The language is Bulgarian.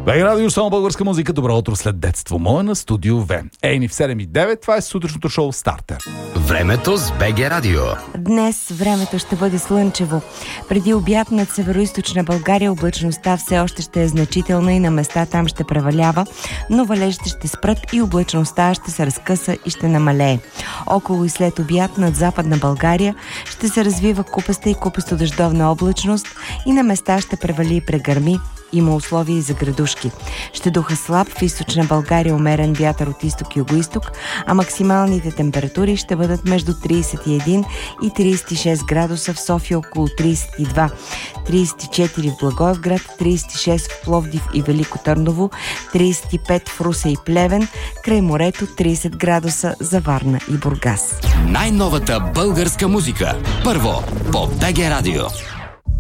БГ Радио, само българска музика. Добро утро след детство. Мое на Студио В. Ейни в 7:09. Това е сутрешното шоу Стартер. Времето с БГ Радио. Днес времето ще бъде слънчево. Преди обяд над североизточна България облачността все още ще е значителна и на места там ще превалява, но валежите ще спрат и облачността ще се разкъса и ще намалее. Около и след обяд над западна България ще се развива купеста и купесто-дъждовна облачност и на места ще превали и прегърми. Има условия и за градушки. Ще духа слаб в източна България умерен вятър от изток и югоизток, а максималните температури ще бъдат между 31 и 36 градуса в София, около 32, 34 в Благоевград, 36 в Пловдив и Велико Търново, 35 в Русе и Плевен, край морето 30 градуса за Варна и Бургас. Най-новата българска музика. Първо по БГ Радио.